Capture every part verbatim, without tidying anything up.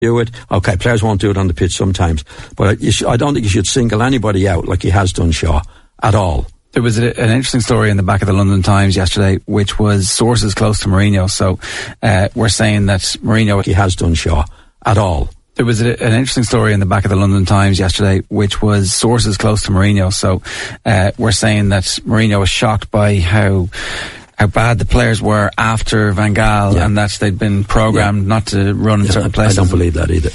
do it. Okay, players won't do it on the pitch sometimes, but you sh- I don't think you should single anybody out like he has done, Shaw, at all. There was a, an interesting story in the back of the London Times yesterday, which was sources close to Mourinho. So uh, we're saying that Mourinho... He has done, Shaw, at all. There was a, an interesting story in the back of the London Times yesterday, which was sources close to Mourinho. So uh, we're saying that Mourinho was shocked by how... how bad the players were after Van Gaal, yeah. and that they'd been programmed yeah. not to run in yeah, certain places. I don't believe that either.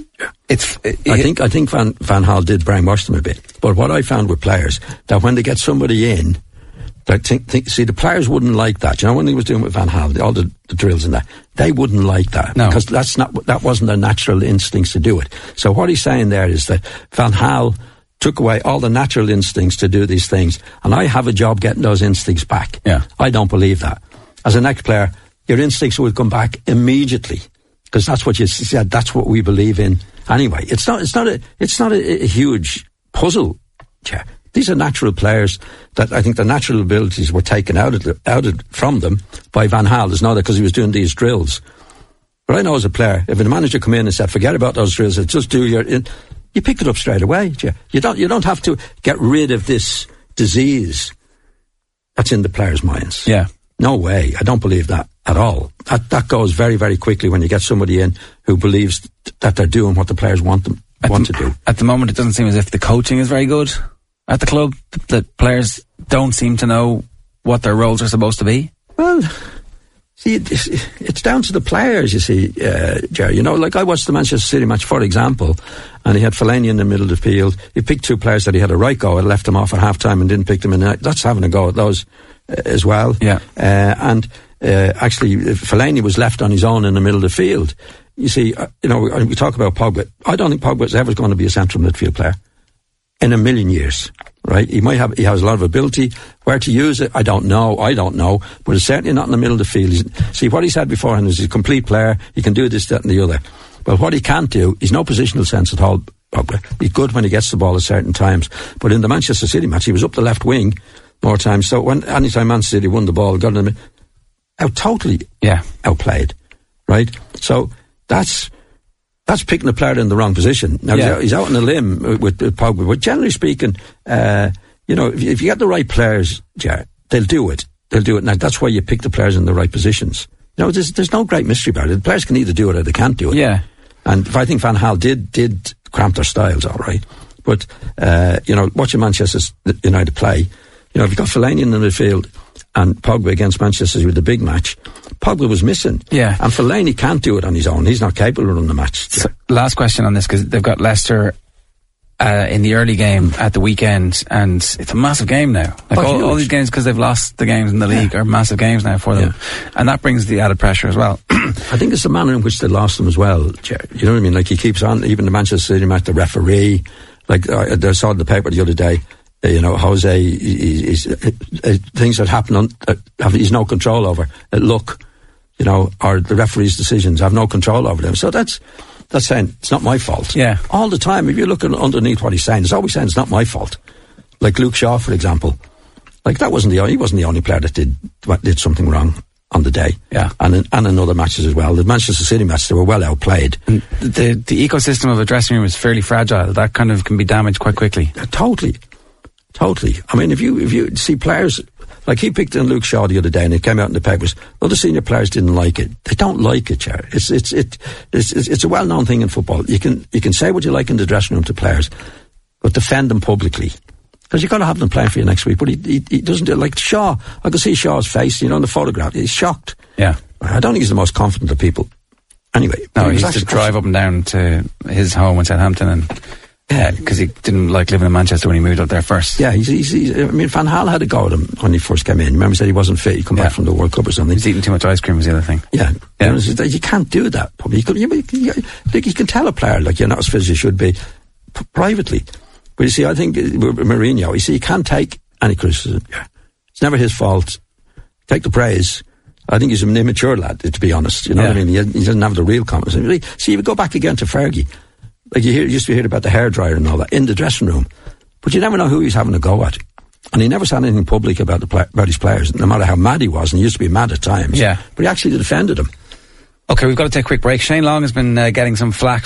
It's. It, I think I think Van Van Gaal did brainwash them a bit. But what I found with players, that when they get somebody in, that think, think, see, the players wouldn't like that. You know, when he was doing with Van Gaal, all the, the drills and that, they wouldn't like that no. because that's not that wasn't their natural instincts to do it. So what he's saying there is that Van Gaal took away all the natural instincts to do these things, and I have a job getting those instincts back. Yeah. I don't believe that. As an ex-player, your instincts will come back immediately, because that's what you said. That's what we believe in. Anyway, it's not. It's not a. It's not a, a huge puzzle. Yeah. These are natural players that I think the natural abilities were taken out of the, out of, from them by Van Gaal. There's no that because he was doing these drills. But I know as a player, if a manager come in and said, "Forget about those drills, just do your," in, you pick it up straight away. Yeah. You don't. You don't have to get rid of this disease that's in the players' minds. Yeah. No way. I don't believe that at all. That that goes very, very quickly when you get somebody in who believes th- that they're doing what the players want them at want the, to do. At the moment, it doesn't seem as if the coaching is very good at the club. The players don't seem to know what their roles are supposed to be. Well, see, it's, it's down to the players, you see, uh, Jerry. You know, like I watched the Manchester City match, for example, and he had Fellaini in the middle of the field. He picked two players that he had a right go and left them off at half-time and didn't pick them in. That's having a go at those uh, as well. Yeah. Uh, and uh, actually, Fellaini was left on his own in the middle of the field. You see, uh, you know, we, we talk about Pogba. I don't think Pogba is ever going to be a central midfield player in a million years. Right, he might have. He has a lot of ability. Where to use it, I don't know. I don't know. But it's certainly not in the middle of the field. He's, see, what he said beforehand is he's a complete player. He can do this, that, and the other. But what he can't do, he's no positional sense at all. He's good when he gets the ball at certain times. But in the Manchester City match, he was up the left wing more times. So when anytime Manchester City won the ball, got him out totally yeah. outplayed. Right. So that's. That's picking a player in the wrong position. Now, yeah. he's, out, he's out on a limb with, with Pogba, but generally speaking, uh, you know, if you, if you get the right players, yeah, they'll do it. They'll do it. Now, that's why you pick the players in the right positions. You know, there's, there's no great mystery about it. The players can either do it or they can't do it. Yeah. And if I think Van Gaal did, did cramp their styles, all right. But, uh, you know, watching Manchester United play, you know, if you've got Fellaini in the midfield and Pogba against Manchester City with the big match, Pogba was missing. Yeah. And Fellaini can't do it on his own. He's not capable of running the match. So, last question on this, because they've got Leicester uh, in the early game at the weekend, and it's a massive game now. Like oh, all, all these games, because they've lost the games in the league, yeah. are massive games now for them. Yeah. And that brings the added pressure as well. I think it's the manner in which they lost them as well. You know what I mean? Like he keeps on, even the Manchester City match, the referee, like I, I saw in the paper the other day, uh, you know, Jose, he, he's, uh, uh, things that happen, on, uh, have, he's no control over. Uh, look, you know, or the referee's decisions, I have no control over them. So that's, that's saying it's not my fault. Yeah. All the time, if you look underneath what he's saying, he's always saying it's not my fault. Like Luke Shaw, for example. Like that wasn't the only, he wasn't the only player that did, did something wrong on the day. Yeah. And in, and in other matches as well. The Manchester City match, they were well outplayed. And the, the ecosystem of a dressing room is fairly fragile. That kind of can be damaged quite quickly. Uh, totally. Totally. I mean, if you, if you see players, like he picked in Luke Shaw the other day and it came out in the papers, other senior players didn't like it. They don't like it, Chair. It's, it's, it, it's, it's, it's a well-known thing in football. You can, you can say what you like in the dressing room to players, but defend them publicly. Because you've got to have them playing for you next week. But he, he, he doesn't do it. Like Shaw, I can see Shaw's face, you know, in the photograph. He's shocked. Yeah. I don't think he's the most confident of people. Anyway. No, he, he used to drive up and down to his home in Southampton and, yeah, because he didn't like living in Manchester when he moved up there first. Yeah, he's, he's, he's, I mean, Van Gaal had a go at him when he first came in. Remember, he said he wasn't fit. He come yeah. back from the World Cup or something. He's eating too much ice cream was the other thing. Yeah, yeah. You, know, you can't do that. You, could, you, you, you can tell a player like you're not as fit as you should be p- privately. But you see, I think Mourinho, you see, he can't take any criticism. Yeah. It's never his fault. Take the praise. I think he's an immature lad, to be honest. You know yeah. what I mean? He, he doesn't have the real confidence. See, you go back again to Fergie. Like you, hear, you used to hear about the hairdryer and all that in the dressing room, but you never know who he's having a go at. And he never said anything public about the play, about his players, no matter how mad he was. And he used to be mad at times. Yeah, but he actually defended them. Okay, we've got to take a quick break. Shane Long has been uh, getting some flack